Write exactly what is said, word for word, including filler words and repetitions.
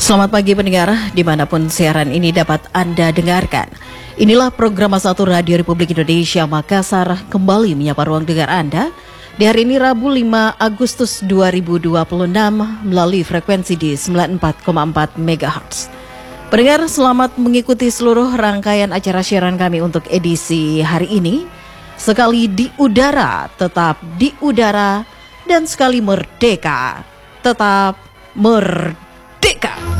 Selamat pagi pendengar, dimanapun siaran ini dapat Anda dengarkan. Inilah program satu Radio Republik Indonesia Makassar kembali menyapa ruang dengar Anda di hari ini Rabu lima Agustus dua ribu dua puluh enam melalui frekuensi di sembilan puluh empat koma empat megahertz. Pendengar, selamat mengikuti seluruh rangkaian acara siaran kami untuk edisi hari ini. Sekali di udara, tetap di udara, dan sekali merdeka, tetap merdeka.